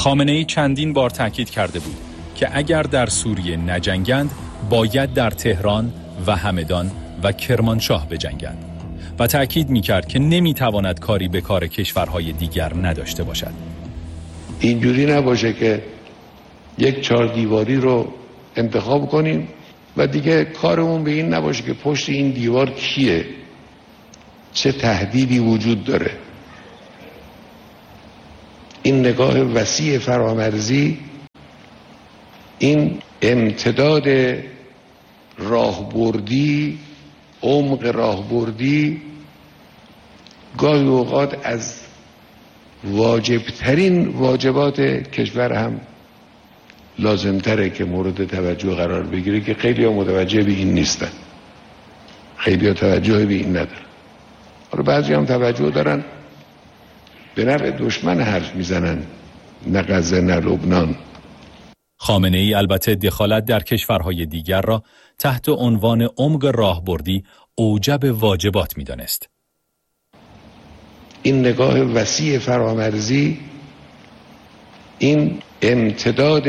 خامنه‌ای چندین بار تاکید کرده بود که اگر در سوریه نجنگند باید در تهران و همدان و کرمانشاه بجنگند و تاکید می‌کرد که نمی‌تواند کاری به کار کشورهای دیگر نداشته باشد. اینجوری نباشه که یک 4 دیواری رو انتخاب کنیم و دیگه کارمون به این نباشه که پشت این دیوار کیه، چه تهدیدی وجود داره. این نگاه وسیع فرامرزی، این امتداد راهبردی، عمق راهبردی گاهی اوقات از واجبترین واجبات کشور هم لازمتره که مورد توجه قرار بگیره که خیلی ها متوجه به این نیستن، خیلی ها توجه به این ندارن. حالا بعضی هم توجه دارن، به نفع دشمن حرف میزنن، نه غزه نه لبنان. خامنه ای البته دخالت در کشورهای دیگر را تحت عنوان عمق راهبردی اوجب واجبات می‌دانست. این نگاه وسیع فرامرزی، این امتداد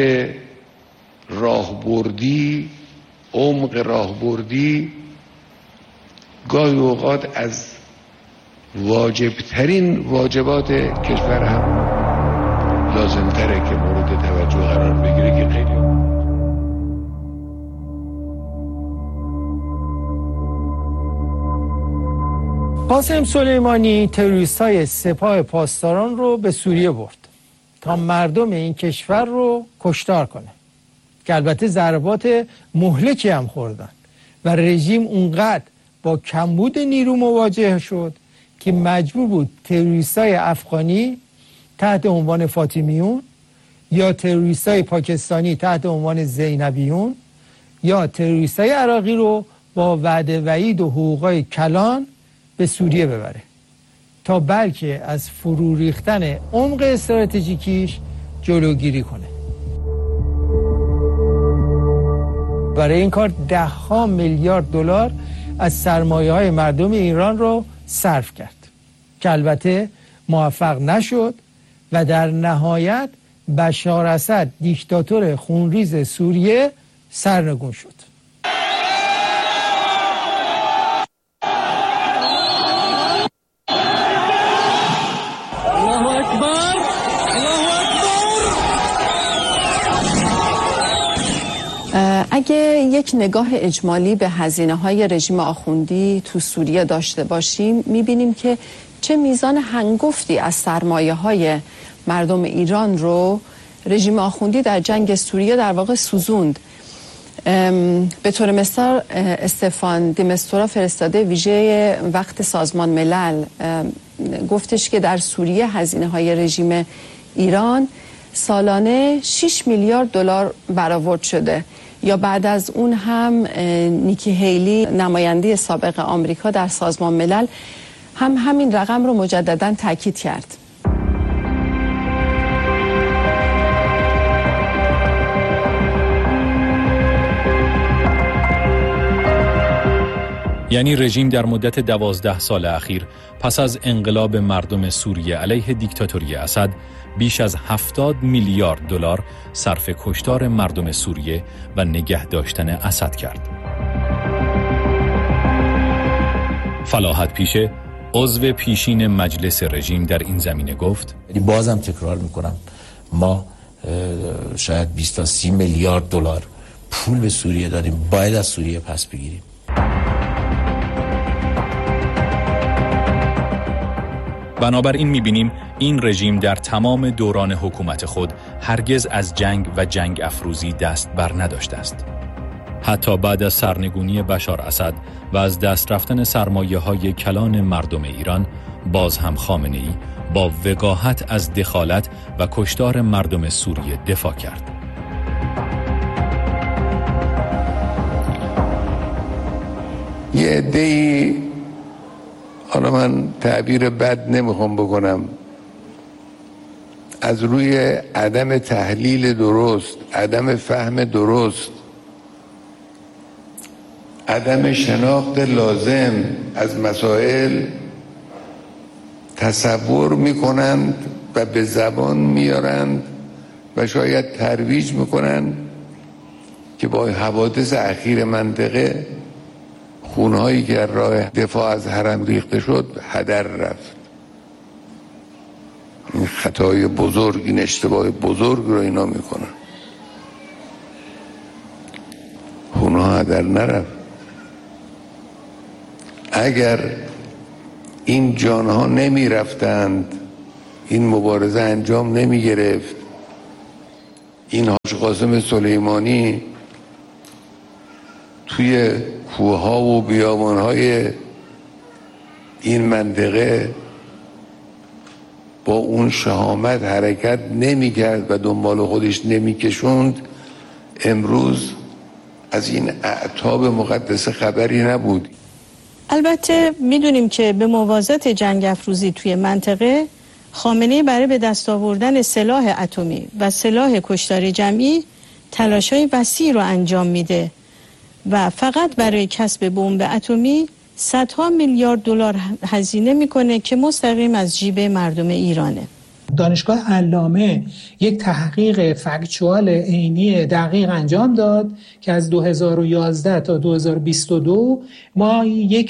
راهبردی، عمق راهبردی گاهی اوقات از واجبترین واجبات کشور هم لازمتره که مورد توجه قرار بگیره که خیلی قاسم سلیمانی تروریست‌های سپاه پاسداران رو به سوریه برد تا مردم این کشور رو کشتار کنه که البته ضربات مهلکی هم خوردن و رژیم اونقدر با کمبود نیرو مواجه شد که مجبور بود تروریست‌های افغانی تحت عنوان فاطمیون یا تروریست‌های پاکستانی تحت عنوان زینبیون یا تروریست‌های عراقی رو با وعده وعید و حقوق‌های کلان به سوریه ببره تا بلکه از فرو ریختن عمق استراتژیکیش جلوگیری کنه. برای این کار $10 میلیارد از سرمایه‌های مردم ایران رو صرف کرد که البته موفق نشد و در نهایت بشار اسد دیکتاتور خونریز سوریه سرنگون شد. اگه یک نگاه اجمالی به هزینه‌های رژیم آخوندی تو سوریه داشته باشیم، می‌بینیم که چه میزان هنگفتی از سرمایه‌های مردم ایران رو رژیم آخوندی در جنگ سوریه در واقع سوزوند. به طور مثال استفان دیمستورا فرستاده ویژه وقت سازمان ملل گفتش که در سوریه هزینه‌های رژیم ایران سالانه $6 میلیارد برآورد شده. یا بعد از اون هم نیکی هیلی نماینده سابق آمریکا در سازمان ملل هم همین رقم رو مجدداً تاکید کرد. یعنی رژیم در مدت 12 سال اخیر پس از انقلاب مردم سوریه علیه دیکتاتوری اسد بیش از $70 میلیارد صرف کشتار مردم سوریه و نگه داشتن اسد کرد. فلاحت پیشه عضو پیشین مجلس رژیم در این زمینه گفت: بازم تکرار میکنم، ما شاید 20 تا 30 میلیارد دلار پول به سوریه دادیم، باید از سوریه پس بگیریم. بنابراین می‌بینیم این رژیم در تمام دوران حکومت خود هرگز از جنگ و جنگ افروزی دست بر نداشته است. حتی بعد از سرنگونی بشار اسد و از دست رفتن سرمایه‌های کلان مردم ایران، باز هم خامنه‌ای با وقاحت از دخالت و کشتار مردم سوریه دفاع کرد. یه عده‌ای، حالا من تعبیر بد نمیخوام بکنم، از روی عدم تحلیل درست، عدم فهم درست، عدم شناخت لازم از مسائل تصور میکنند و به زبان میارند و شاید ترویج میکنن که با حوادث اخیر منطقه خونهایی که راه دفاع از حرم ریخته شد هدر رفت. این خطای بزرگ، این اشتباه بزرگ رو اینا میکنن. خونها هدر نرفت. اگر این جانها نمی رفتند، این مبارزه انجام نمی گرفت، این حاج قاسم سلیمانی توی کوهها و بیابانهای این منطقه با اون شهامت حرکت نمی کرد و دنبال خودش نمی کشوند، امروز از این اعتاب مقدس خبری نبود. البته میدونیم که به موازات جنگ افروزی توی منطقه، خامنه‌ای برای به دست آوردن سلاح اتمی و سلاح کشتار جمعی تلاش‌های وسیع رو انجام میده و فقط برای کسب بمب اتمی صدها میلیارد دلار هزینه میکنه که مستقیم از جیب مردم ایرانه. دانشگاه علامه یک تحقیق فکچوال عینی دقیق انجام داد که از 2011 تا 2022 ما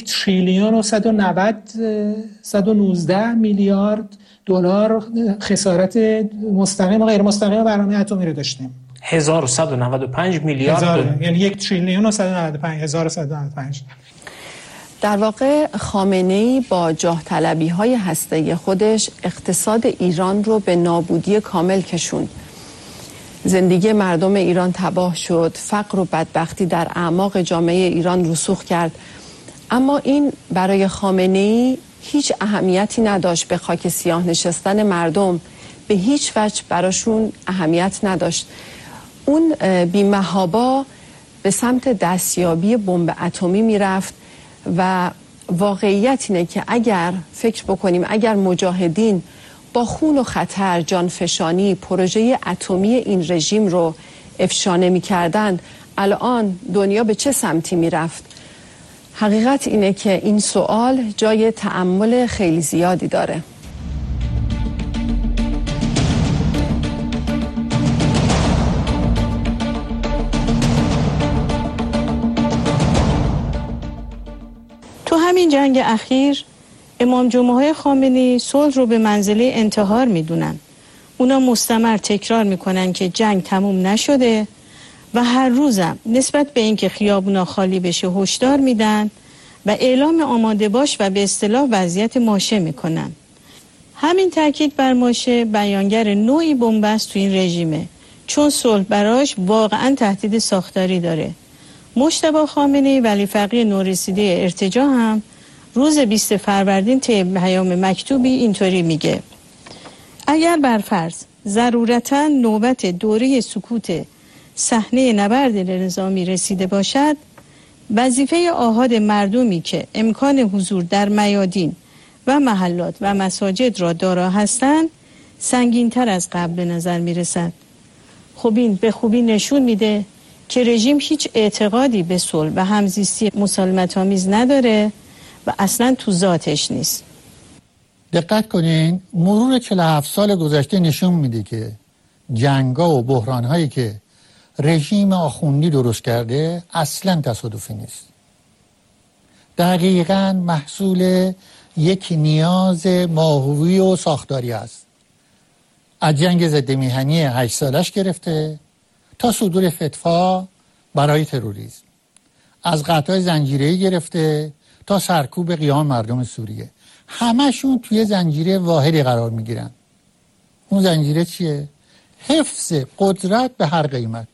1,119 میلیارد دلار خسارت مستقیم و غیر مستقیم برنامه اتمی رو داشتیم. 1195 میلیارد، یعنی 1,195,195. در واقع خامنه‌ای با جاه طلبی های هسته‌ای خودش اقتصاد ایران رو به نابودی کامل کشوند. زندگی مردم ایران تباه شد، فقر و بدبختی در اعماق جامعه ایران رسوخ کرد. اما این برای خامنه‌ای هیچ اهمیتی نداشت. به خاک سیاه نشستن مردم به هیچ وجه براشون اهمیت نداشت. اون بی‌محابا به سمت دستیابی بمب اتمی میرفت و واقعیت اینه که اگر فکر بکنیم اگر مجاهدین با خون و خطر جانفشانی پروژه اتمی این رژیم رو افشا نمی‌کردند، الان دنیا به چه سمتی میرفت؟ حقیقت اینه که این سوال جای تأمل خیلی زیادی داره. تو همین جنگ اخیر امام جمعه خامنه‌ای صلح رو به منزله انتحار میدونن. اونا مستمر تکرار میکنن که جنگ تموم نشده و هر روزم نسبت به اینکه خیابونا خالی بشه هشدار میدن و اعلام آماده باش و به اصطلاح وضعیت ماشه میکنن. همین تاکید بر ماشه بیانگر نوعی بنبست تو این رژیمه، چون صلح براش واقعا تهدید ساختاری داره. مجتبی خامنه‌ای ولی فقیه نورسیده ارتجاع هم روز 20 فروردین طی پیام مکتوبی اینطوری میگه: اگر بر فرض ضرورتاً نوبت دوره سکوت صحنه نبرد نظامی رسیده باشد، وظیفه آحاد مردمی که امکان حضور در میادین و محلات و مساجد را دارا هستند سنگین‌تر از قبل به نظر میرسد. خب این به خوبی نشون میده که رژیم هیچ اعتقادی به صلح و همزیستی مسالمت‌آمیز نداره و اصلا تو ذاتش نیست. دقت کنین، مرور 47 سال گذشته نشون میده که جنگا و بحران‌هایی که رژیم آخوندی درست کرده اصلا تصادفی نیست. دقیقاً محصول یک نیاز ماهوی و ساختاری است. از جنگ ضد میهنی 8 سالش گرفته تا صدور فتوا برای تروریسم، از قطع زنجیره‌ای گرفته تا سرکوب قیام مردم سوریه، همشون توی زنجیره واحدی قرار میگیرن. اون زنجیره چیه؟ حفظ قدرت به هر قیمت.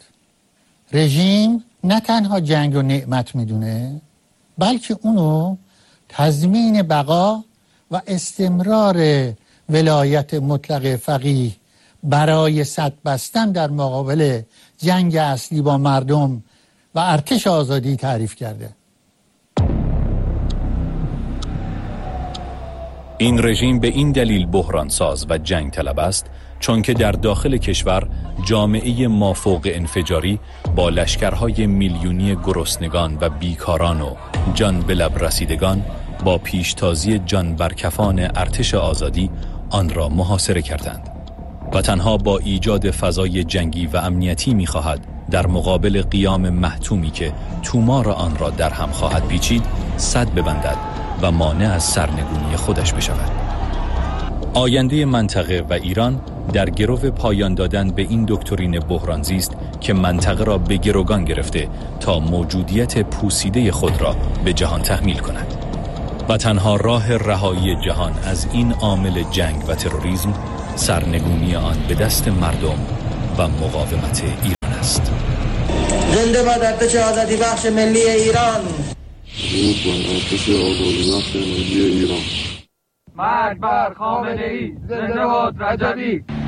رژیم نه تنها جنگ رو نعمت میدونه، بلکه اونو تضمین بقا و استمرار ولایت مطلق فقیه برای سد بستن در مقابل جنگ اصلی با مردم و ارتش آزادی تعریف کرده. این رژیم به این دلیل بحرانساز و جنگ طلب است چون که در داخل کشور جامعه مافوق انفجاری با لشکرهای میلیونی گرسنگان و بیکاران و جان به لب رسیدگان با پیشتازی جان برکفان ارتش آزادی آن را محاصره کردند. و تنها با ایجاد فضای جنگی و امنیتی می‌خواهد در مقابل قیام محتومی که تومار آن را در هم خواهد پیچید سد ببندد و مانع از سرنگونی خودش بشود. آینده منطقه و ایران در گرو پایان دادن به این دکترین بحرانزی است که منطقه را به گروگان گرفته تا موجودیت پوسیده خود را به جهان تحمیل کند. و تنها راه رهایی جهان از این عامل جنگ و تروریسم سرنگونی آن به دست مردم و مقاومت ایران است. زنده باد ارتش آزادی بخش ملی ایران. ارتش آزادی بخش ملی ایران. مرگ بر خامنه‌ای، زنده باد رجبی.